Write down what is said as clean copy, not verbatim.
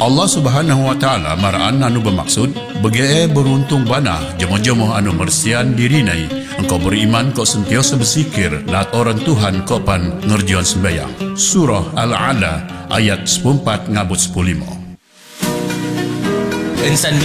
Allah Subhanahu wa Ta'ala maraan anu bermaksud bagi beruntung bana jemo-jemo anu mersian dirinai engkau beriman kau sentiasa bersikir lat orang Tuhan kau pan ngerjian sembahyang. Surah Al-A'la ayat 14 ngabut 15. Insan